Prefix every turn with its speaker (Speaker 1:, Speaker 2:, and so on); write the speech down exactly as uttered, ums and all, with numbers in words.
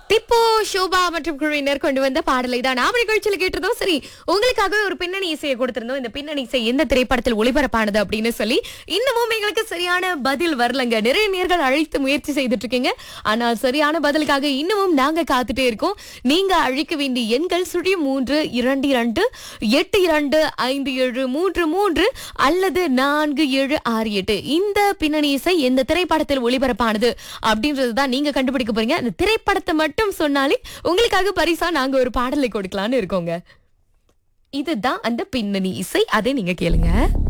Speaker 1: திப்போ ஷோபா மற்றும் குழுவினர் கொண்டு வந்த பாடலை தான் நாம நிகழ்ச்சியில் கேட்டிருந்தோம். சரி, உங்களுக்காகவே ஒரு பின்னணி இசையை கொடுத்திருந்தோம். இந்த பின்னணி இசை எந்த திரைப்படத்தில் ஒளிபரப்பானது அப்படின்னு சொல்லி இன்னமும் எங்களுக்கு சரியான பதில் வரலங்க. நிறைய நேர்கள் அழைத்து முயற்சி செய்துட்டு இருக்கீங்க. ஆனால் சரியான பதிலுக்காக இன்னமும் நாங்க காத்துட்டே இருக்கோம். நீங்க அழைக்க வேண்டிய எண்கள் சுழி மூன்று இரண்டு இரண்டு எட்டு இரண்டு ஐந்து ஏழு மூன்று மூன்று அல்லது நான்கு ஏழு ஆறு எட்டு. இந்த பின்னணி இசை எந்த திரைப்படத்தில் ஒளிபரப்பானது அப்படின்றது தான் நீங்க கண்டுபிடிக்க போறீங்க. அந்த திரைப்படத்தை மட்டும் சொன்னாலே உங்களுக்காக பரிசா நாங்க ஒரு பாடலை கொடுக்கலாம்னு இருக்கோங்க. இதுதான் அந்த பின்னணி இசை. அதை நீங்க கேளுங்க.